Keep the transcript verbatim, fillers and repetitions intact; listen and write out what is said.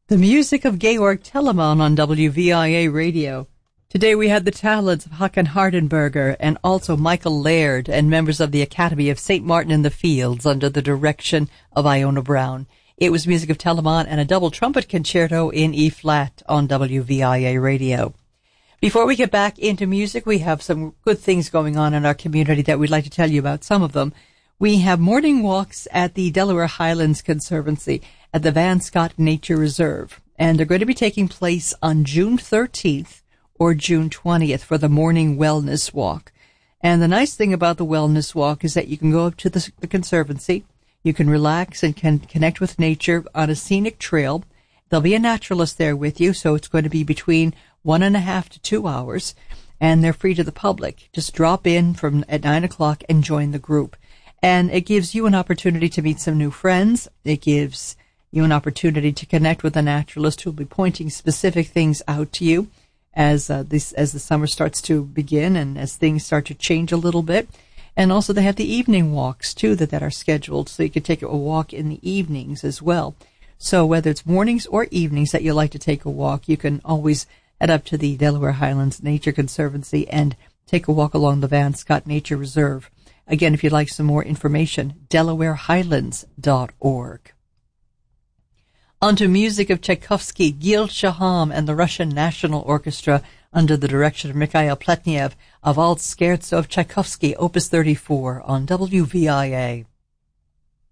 The music of Georg Telemann on W V I A Radio. Today we had the talents of Håkan Hardenberger and also Michael Laird and members of the Academy of Saint Martin in the Fields under the direction of Iona Brown. It was music of Telemann and a double trumpet concerto in E-flat on W V I A Radio. Before we get back into music, we have some good things going on in our community that we'd like to tell you about, some of them. We have morning walks at the Delaware Highlands Conservancy at the Van Scott Nature Reserve, and they're going to be taking place on June thirteenth or June twentieth for the morning wellness walk. And the nice thing about the wellness walk is that you can go up to the, the Conservancy, you can relax and can connect with nature on a scenic trail. There'll be a naturalist there with you, so it's going to be between one and a half to two hours, and they're free to the public. Just drop in from at nine o'clock and join the group. And it gives you an opportunity to meet some new friends. It gives you an opportunity to connect with a naturalist who will be pointing specific things out to you as uh, this as the summer starts to begin and as things start to change a little bit. And also they have the evening walks, too, that, that are scheduled, so you can take a walk in the evenings as well. So whether it's mornings or evenings that you like to take a walk, you can always head up to the Delaware Highlands Nature Conservancy and take a walk along the Van Scott Nature Reserve. Again, if you'd like some more information, delaware highlands dot org. On to music of Tchaikovsky, Gil Shaham and the Russian National Orchestra under the direction of Mikhail Pletnev, a Waltz Scherzo of Tchaikovsky, Opus thirty-four on W V I A.